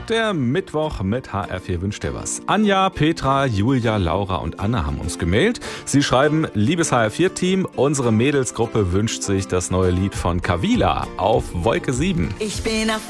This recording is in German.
der Mittwoch mit HR4 wünscht dir was. Anja, Petra, Julia, Laura und Anna haben uns gemailt. Sie schreiben, liebes HR4-Team, unsere Mädelsgruppe wünscht sich das neue Lied von Kavila auf Wolke 7. Ich bin auf